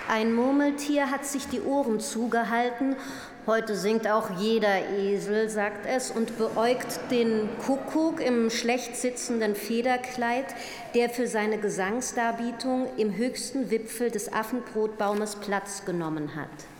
Ein Murmeltier hat sich die Ohren zugehalten. Heute singt auch jeder Esel, sagt es, und beäugt den Kuckuck im schlecht sitzenden Federkleid, der für seine Gesangsdarbietung im höchsten Wipfel des Affenbrotbaumes Platz genommen hat.